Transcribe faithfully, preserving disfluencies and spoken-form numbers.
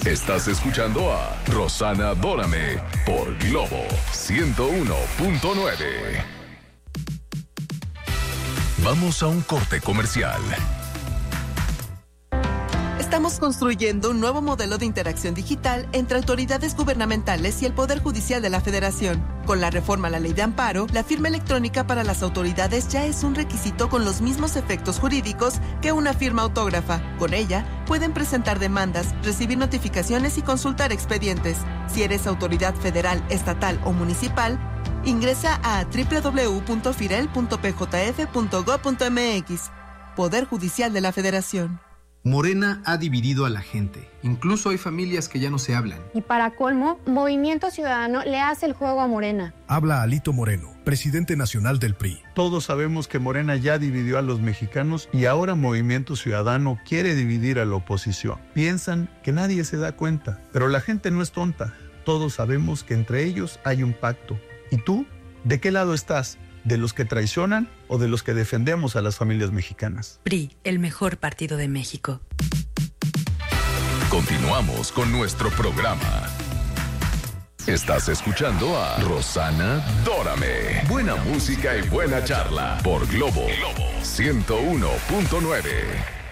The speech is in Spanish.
Estás escuchando a Rosana Dórame por Globo ciento uno punto nueve. Vamos a un corte comercial. Estamos construyendo un nuevo modelo de interacción digital entre autoridades gubernamentales y el Poder Judicial de la Federación. Con la reforma a la Ley de Amparo, la firma electrónica para las autoridades ya es un requisito con los mismos efectos jurídicos que una firma autógrafa. Con ella, pueden presentar demandas, recibir notificaciones y consultar expedientes. Si eres autoridad federal, estatal o municipal, ingresa a doble u doble u doble u punto firel punto p j f punto gob punto m x. Poder Judicial de la Federación. Morena ha dividido a la gente. Incluso hay familias que ya no se hablan. Y para colmo, Movimiento Ciudadano le hace el juego a Morena. Habla Alito Moreno, presidente nacional del P R I. Todos sabemos que Morena ya dividió a los mexicanos y ahora Movimiento Ciudadano quiere dividir a la oposición. Piensan que nadie se da cuenta, pero la gente no es tonta. Todos sabemos que entre ellos hay un pacto. ¿Y tú? ¿De qué lado estás? ¿De los que traicionan o de los que defendemos a las familias mexicanas? P R I, el mejor partido de México. Continuamos con nuestro programa. Estás escuchando a Rosana Dórame. Buena música y buena charla por Globo ciento uno punto nueve.